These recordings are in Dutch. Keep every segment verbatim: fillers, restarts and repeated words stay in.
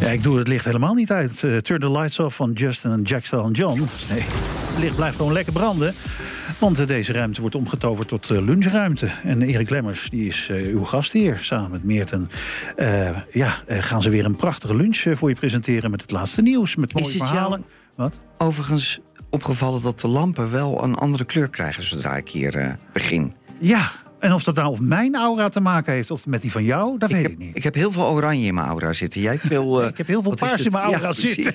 Ja, ik doe het licht helemaal niet uit. Uh, Turn the Lights Off van Justin en Jackson John. Nee, het licht blijft gewoon lekker branden. Want uh, deze ruimte wordt omgetoverd tot uh, lunchruimte. En Erik Lemmers, die is uh, uw gast hier. Samen met Meerten uh, ja, uh, gaan ze weer een prachtige lunch uh, voor je presenteren... met het laatste nieuws, met mooie verhalen. Jou... Wat? Overigens opgevallen dat de lampen wel een andere kleur krijgen... zodra ik hier uh, begin. Ja, en of dat nou of mijn aura te maken heeft... of met die van jou, dat ik weet heb, ik niet. Ik heb heel veel oranje in mijn aura zitten. Jij veel, uh, ik heb heel veel paars in mijn aura ja, zitten.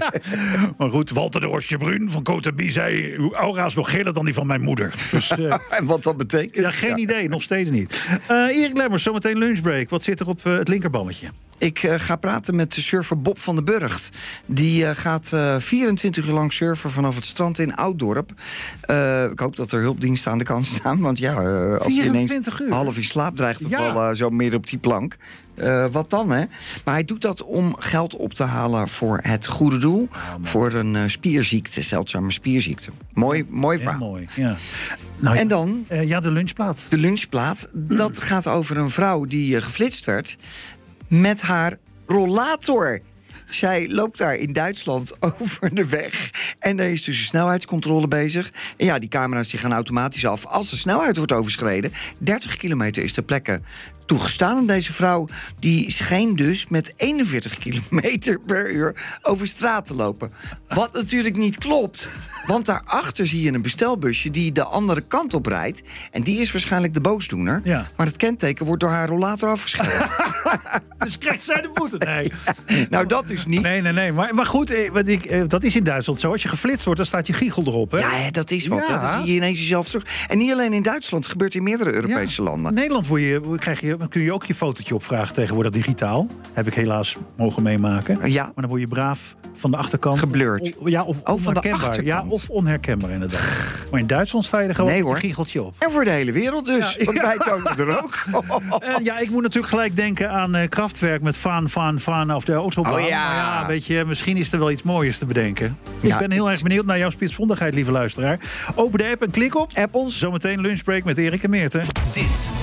Maar goed, Walter de Osjebrun van Cotabie zei... uw aura is nog geler dan die van mijn moeder. Dus, uh, en wat dat betekent? Ja, geen ja. idee, nog steeds niet. Uh, Erik Lemmers, zometeen lunchbreak. Wat zit er op uh, het linkerbammetje? Ik uh, ga praten met de surfer Bob van den Burgt. Die uh, gaat uh, vierentwintig uur lang surfen vanaf het strand in Ouddorp. Uh, ik hoop dat er hulpdiensten aan de kant staan. Want ja, uh, als je ineens uur. half in slaap dreigt te ja. vallen... zo midden op die plank. Uh, wat dan, hè? Maar hij doet dat om geld op te halen voor het goede doel. Ja, voor een uh, spierziekte, zeldzame spierziekte. Mooi, mooi verhaal. Ja, mooi, ja. Nou, en dan... Uh, ja, de lunchplaat. De lunchplaat, dat gaat over een vrouw die uh, geflitst werd... met haar rollator. Zij loopt daar in Duitsland over de weg. En er is dus een snelheidscontrole bezig. En ja, die camera's die gaan automatisch af als de snelheid wordt overschreden. dertig kilometer is ter plekke toegestaan. En deze vrouw die scheen dus met eenenveertig kilometer per uur over straat te lopen. Wat natuurlijk niet klopt. Want daarachter zie je een bestelbusje die de andere kant op rijdt. En die is waarschijnlijk de boosdoener. Ja. Maar het kenteken wordt door haar rollator afgescheurd. Dus krijgt zij de boete? Nee. Ja. Nou, dat dus niet. Nee, nee, nee. Maar, maar goed, eh, wat ik, eh, dat is in Duitsland zo. Als je geflitst wordt, dan staat je giegel erop. Hè? Ja, dat is wat. Ja. Dan zie je ineens jezelf terug. En niet alleen in Duitsland. Het gebeurt in meerdere Europese ja. landen. In Nederland word je, krijg je, kun je ook je fotootje opvragen tegenwoordig digitaal. Heb ik helaas mogen meemaken. Ja. Maar dan word je braaf van de achterkant. Geblurred. O, ja, of oh, van de achterkant. Ja, of onherkenbaar inderdaad. Maar in Duitsland sta je er gewoon nee, een giegeltje op. En voor de hele wereld dus. Ja, want wij tonen er ook. uh, ja, ik moet natuurlijk gelijk denken aan uh, Kraftwerk met Vaan, Vaan, Vaan of de autobaan. Oh ja. Maar ja, weet je, misschien is er wel iets mooiers te bedenken. Ja. Ik ben heel erg benieuwd naar jouw spitsvondigheid, lieve luisteraar. Open de app en klik op. App ons. Zometeen lunchbreak met Erik en Meerten. Dit,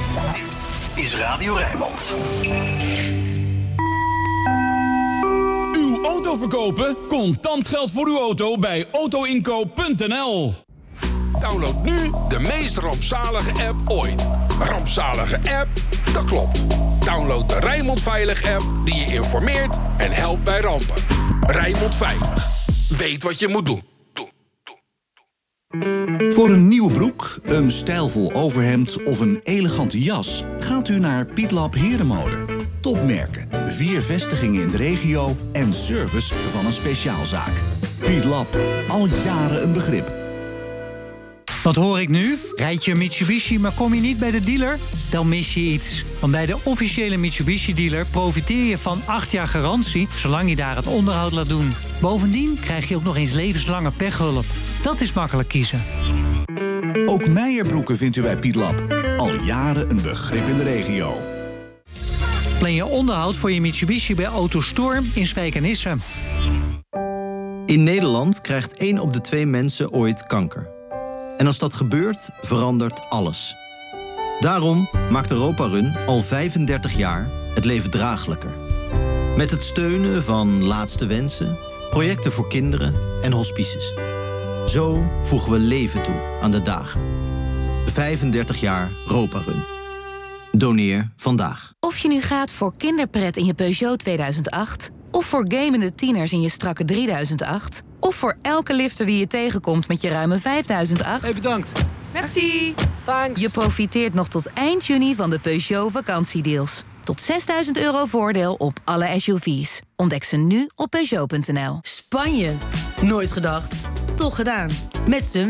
dit is Radio Rijnmond. Uw auto verkopen? Contant geld voor uw auto bij autoinkoop punt n l. Download nu de meest rampzalige app ooit. Rampzalige app? Dat klopt. Download de Rijnmond Veilig app die je informeert en helpt bij rampen. Rijnmond Veilig. Weet wat je moet doen. Voor een nieuwe broek, een stijlvol overhemd of een elegante jas... gaat u naar Pietlab Herenmode. Topmerken, vier vestigingen in de regio en service van een speciaalzaak. Pietlab, al jaren een begrip. Wat hoor ik nu? Rijd je een Mitsubishi, maar kom je niet bij de dealer? Dan mis je iets. Want bij de officiële Mitsubishi-dealer profiteer je van acht jaar garantie... zolang je daar het onderhoud laat doen. Bovendien krijg je ook nog eens levenslange pechhulp. Dat is makkelijk kiezen. Ook Meijerbroeken vindt u bij Pietlab. Al jaren een begrip in de regio. Plan je onderhoud voor je Mitsubishi bij Autostorm in Spijkenisse. In Nederland krijgt één op de twee mensen ooit kanker. En als dat gebeurt, verandert alles. Daarom maakt Europa Run al vijfendertig jaar het leven draaglijker. Met het steunen van Laatste Wensen, projecten voor kinderen en hospices. Zo voegen we leven toe aan de dagen. vijfendertig jaar Europa Run. Doneer vandaag. Of je nu gaat voor kinderpret in je Peugeot tweeduizend acht... of voor gamende tieners in je strakke drieduizend acht... of voor elke lifter die je tegenkomt met je ruime vijfduizend acht... Hey, bedankt. Merci. Thanks. Je profiteert nog tot eind juni van de Peugeot vakantiedeals. Tot zesduizend euro voordeel op alle S U V's. Ontdek ze nu op Peugeot punt n l. Spanje. Nooit gedacht. Toch gedaan. Met Sunweb.